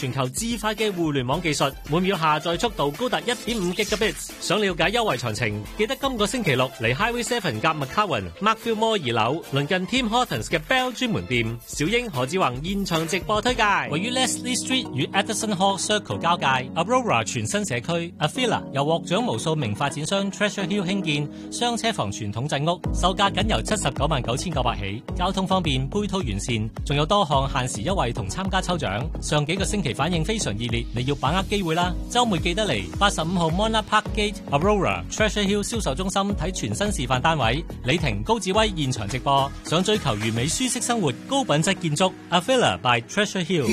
全球至快嘅互聯網技術，每秒下載速度高達 1.5 Gigabits。想了解優惠詳情，記得今個星期六嚟 Highway 7夾 McCowan Markfield Mall 2樓，鄰近 Tim Hortons 嘅 Bell 專門店。小英何志宏現場直播推介。位於 Leslie Street 與 Edison Hall Circle 交界 ，Aurora 全新社區 Avila 由獲獎無數名發展商 Treasure Hill 興建雙車房傳統鎮屋，售價僅由799900起，交通方便，配套完善，仲有多項限時優惠同參加抽獎。上幾個星期反應非常熱烈，你要把握機會啦！週末記得嚟85號 Monarch Park Gate Aurora Treasure Hill 銷售中心睇全新示範單位，李婷、高志威現場直播。想追求完美舒適生活、高品質建築 ，Avila by Treasure Hill。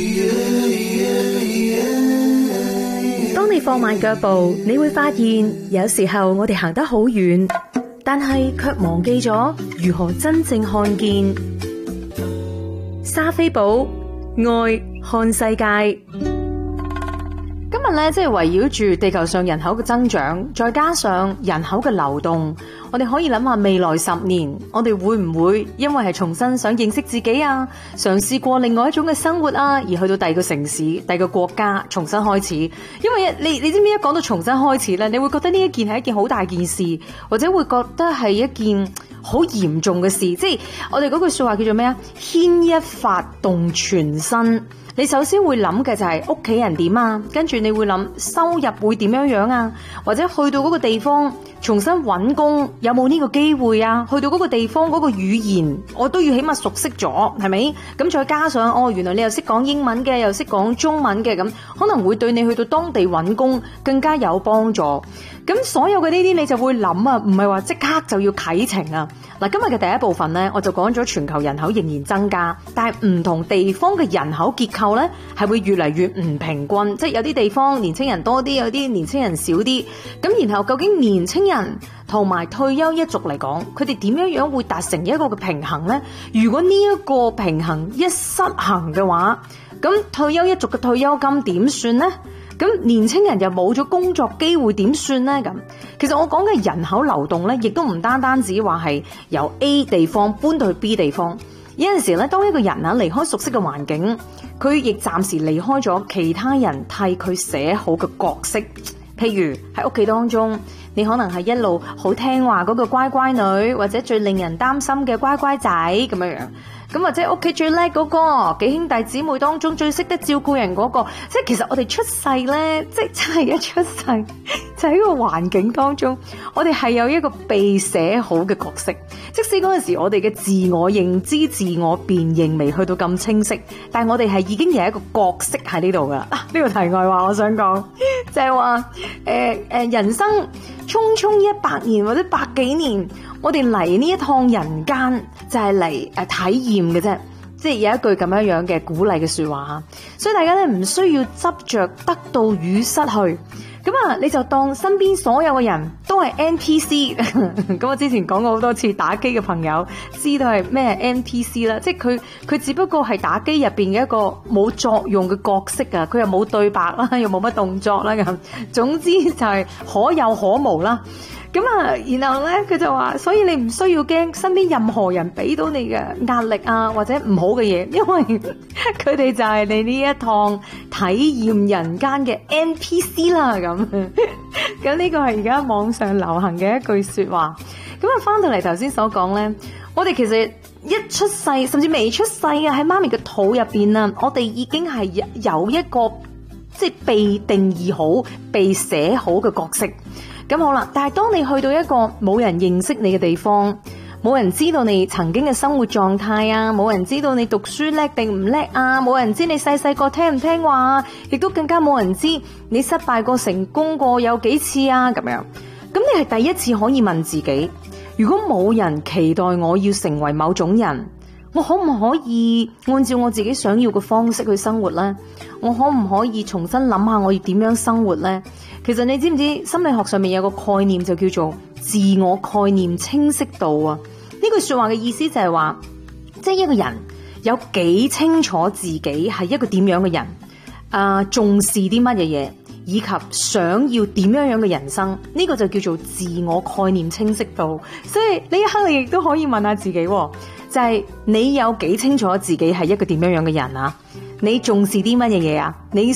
當你放慢腳步，你會發現有時候我哋行得好遠，但係卻忘記咗如何真正看見。莎菲寶愛看世界。今日咧，即係圍繞住地球上人口嘅增長，再加上人口嘅流動，我哋可以諗下未來10年，我哋會唔會因為係重新想認識自己啊，嘗試過另外一種嘅生活啊，而去到第二個城市、第二個國家重新開始？因為你知唔知一講到重新開始咧，你會覺得呢一件係一件好大件事，或者會覺得係一件好嚴重嘅事。即係我哋嗰句說話叫做咩啊？牽一髮動全身。你首先會諗嘅就係屋企人點啊，跟住你會諗收入會點樣啊，或者去到嗰個地方重新揾工有冇呢個機會啊？去到嗰個地方嗰個語言我都要起碼熟悉咗，係咪？咁再加上原來你又識講英文嘅，又識講中文嘅，咁可能會對你去到當地揾工更加有幫助。咁所有嘅呢啲你就會諗啊，唔係話即刻就要啟程啊。嗱，今日嘅第一部分呢，我就講咗全球人口仍然增加，但係唔同地方嘅人口結構呢係會越嚟越唔平均，即係有啲地方年青人多啲，有啲年青人少啲。咁然後究竟年青人同埋退休一族嚟講，佢哋點樣會達成一個嘅平衡呢？如果呢一個平衡一失衡嘅話，咁退休一族嘅退休金點算呢？咁年青人又冇咗工作機會點算呢？咁其實我講嘅人口流動咧，亦都唔單止話係由 A 地方搬到去 B 地方。有陣時咧，當一個人離開熟悉嘅環境，佢亦暫時離開咗其他人替佢寫好嘅角色。譬如喺屋企當中，你可能係一路好聽話嗰個乖乖女，或者最令人擔心嘅乖乖仔咁樣。咁或者屋企最叻嗰個，幾兄弟姊妹當中最識得照顧人嗰個，即係其實我哋出世咧，即係真係一出世就喺個環境當中，我哋係有一個被寫好嘅角色。即使嗰陣時我哋嘅自我認知、自我辨認未去到咁清晰，但係我哋係已經有一個角色喺呢度噶。呢個題外話我想講，就係話人生匆匆100年或者100幾年，我哋嚟呢一趟人間就係嚟體驗嘅啫，即係有一句咁樣嘅鼓勵嘅說話，所以大家咧唔需要執着得到與失去，咁你就當身邊所有嘅人都係 NPC。咁我之前講過好多次，打機嘅朋友知道係咩 NPC 啦，即係佢只不過係打機入邊嘅一個冇作用嘅角色啊，佢又冇對白啦，又冇乜動作啦，咁總之就係可有可無啦。咁然後咧佢就話，所以你唔需要驚身邊任何人俾到你嘅壓力啊，或者唔好嘅嘢，因為佢哋就係你呢一趟體驗人間嘅 NPC 啦。咁呢個係而家網上流行嘅一句說話。咁翻到嚟頭先所講咧，我哋其實一出世甚至未出世喺媽咪嘅肚入邊啊，我哋已經係有一個即係被定義好、被寫好嘅角色。咁好啦，但係當你去到一個冇人認識你嘅地方，冇人知道你曾經嘅生活狀態啊，冇人知道你讀書叻定唔叻啊，冇人知你細個聽唔聽話啊，亦都更加冇人知你失敗過成功過有幾次啊，咁樣。咁你係第一次可以問自己，如果冇人期待我要成為某種人，我可唔可以按照我自己想要嘅方式去生活呢？我可唔可以重新諗下我要點樣生活呢？其實你知唔知心理學上面有個概念就叫做自我概念清晰度啊？呢句說話嘅意思就係話，即係一個人有幾清楚自己係一個點樣嘅人，重視啲乜嘢嘢，以及想要點樣嘅人生，呢個就叫做自我概念清晰度。所以呢一刻你亦都可以問下自己，就係你有幾清楚自己係一個點樣嘅人啊？你重視啲乜嘢嘢啊？你